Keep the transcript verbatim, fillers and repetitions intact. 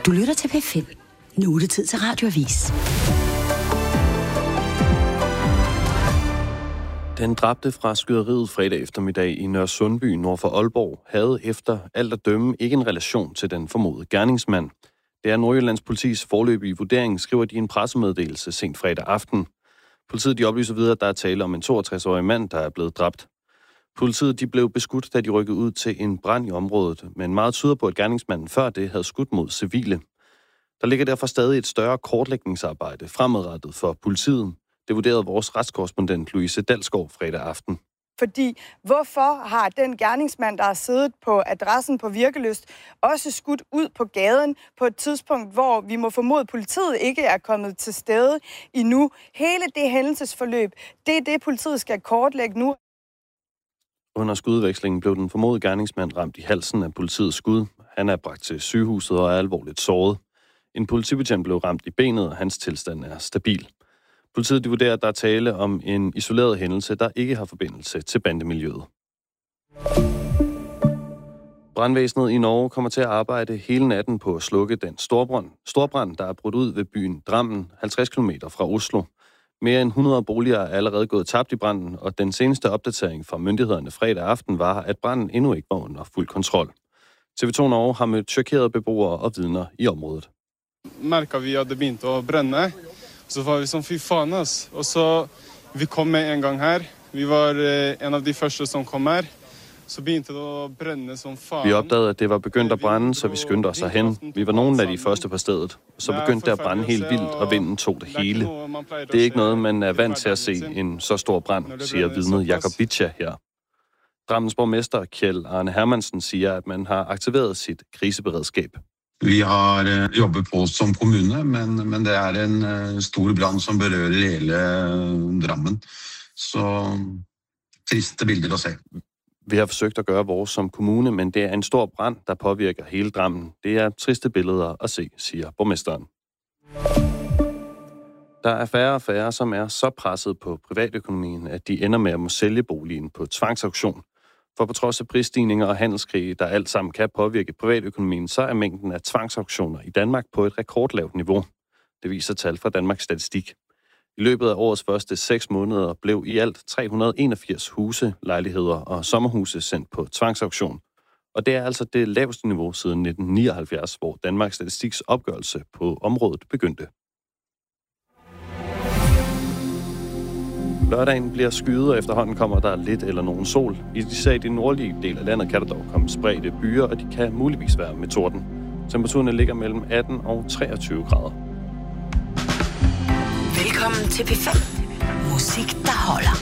Du lytter til P fem. Nu er det tid til Radioavis. Den dræbte fra skyderiet fredag eftermiddag i Nørresundby nord for Aalborg havde efter alt at dømme ikke en relation til den formodede gerningsmand. Det er Nordjyllands politis foreløbige vurdering, skriver de i en pressemeddelelse sent fredag aften. Politiet de oplyser videre, at der er tale om en toogtres-årig mand, der er blevet dræbt. Politiet de blev beskudt, da de rykkede ud til en brand i området, men meget tyder på, at gerningsmanden før det havde skudt mod civile. Der ligger derfor stadig et større kortlægningsarbejde fremadrettet for politiet. Det vurderede vores retskorrespondent Louise Dalsgaard fredag aften. Fordi hvorfor har den gerningsmand, der har siddet på adressen på Virkelyst, også skudt ud på gaden på et tidspunkt, hvor vi må formode, at politiet ikke er kommet til stede endnu? Hele det hændelsesforløb, det er det, politiet skal kortlægge nu. Under skudvekslingen blev den formodede gerningsmand ramt i halsen af politiets skud. Han er bragt til sygehuset og er alvorligt såret. En politibetjent blev ramt i benet, og hans tilstand er stabil. Politiet de vurderer, at der er tale om en isoleret hændelse, der ikke har forbindelse til bandemiljøet. Brandvæsenet i Norge kommer til at arbejde hele natten på at slukke den storbrand, storbrand der er brudt ud ved byen Drammen, halvtreds kilometer fra Oslo. Mere end hundrede boliger er allerede gået tabt i branden, og den seneste opdatering fra myndighederne fredag aften var, at branden endnu ikke var under fuld kontrol. T V to Norge har mødt chokerede beboere og vidner i området. Mærker vi, at det begyndte at brænde. Så var vi som fy faen, altså. Og så, vi kom med en gang her. Vi var eh, en af de første, som kom her. Så begyndte det at brænde som faen. Vi opdagede, at det var begyndt at brænde, så vi skyndte os herhen. Vi var nogle af de første på stedet. Så begyndte det at brænde helt vildt, og vinden tog det hele. Det er ikke noget, man er vant til at se en så stor brand, siger vidnet Jakob Bitja her. Drammens borgmester Kjell Arne Hermansen siger, at man har aktiveret sit kriseberedskab. Vi har uh, jobbet på som kommune, men, men det er en uh, stor brand, som berører hele uh, Drammen. Så triste billeder at se. Vi har forsøgt at gøre vores som kommune, men det er en stor brand, der påvirker hele Drammen. Det er triste billeder at se, siger borgmesteren. Der er færre og færre, som er så presset på privatøkonomien, at de ender med at må sælge boligen på tvangsauktion. For på trods af prisstigninger og handelskrige, der alt sammen kan påvirke privatøkonomien, så er mængden af tvangsauktioner i Danmark på et rekordlavt niveau. Det viser tal fra Danmarks Statistik. I løbet af årets første seks måneder blev i alt tre hundrede og enogfirs huse, lejligheder og sommerhuse sendt på tvangsauktion. Og det er altså det laveste niveau siden nitten nioghalvfjerds, hvor Danmarks Statistiks opgørelse på området begyndte. Lørdagen bliver skyet, og efterhånden kommer der lidt eller nogen sol. Især i den nordlige del af landet kan der dog komme spredte byer, og de kan muligvis være med torden. Temperaturen ligger mellem atten og treogtyve grader. Velkommen til P fem. Musik, der holder.